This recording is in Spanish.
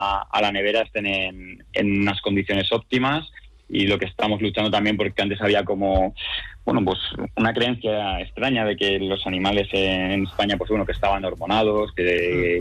a la nevera estén en unas condiciones óptimas. Y lo que estamos luchando también, porque antes había como, bueno, pues una creencia extraña de que los animales en España, pues bueno, que estaban hormonados, que